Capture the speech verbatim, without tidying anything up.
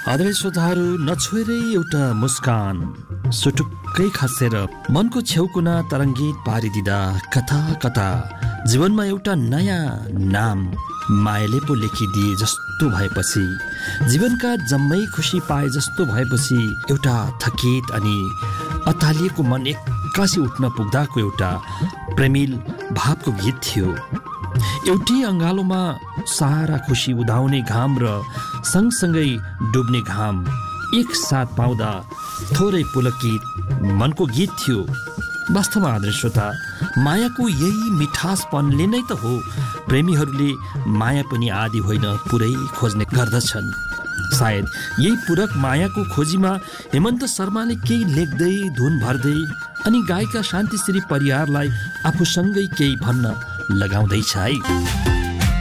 आदरणीय श्रोताहरू, नछोएरै एउटा मुस्कान सुटुक्कै खसेर मनको छेउकुना तरङ्गित पारिदिँदा कता कता जीवनमा एउटा नयाँ नाम मायाले पो लेखिदिए जस्तो भएपछि, जीवनका जम्मै खुसी पाए जस्तो भएपछि एउटा थकित अनि अतालिएको मन एक्कासी उठ्न पुग्दाको एउटा प्रेमिल भावको गीत थियो। एउटै अँगालोमा सारा खुसी उदाउने घाम र सँगसँगै डुब्ने घाम एकसाथ पाउँदा थोरै पुलकित मनको गीत थियो। वास्तवमा आदरणीय श्रोता, मायाको यही मिठासपनले नै त हो प्रेमीहरूले माया पनि आदि होइन पुरै खोज्ने गर्दछन्। सायद यही पूरक मायाको खोजीमा हेमन्त शर्माले केही लेख्दै धुन भर्दै अनि गायिका शान्तिश्री परियारलाई आफूसँगै केही भन्न लगाउँदैछ है।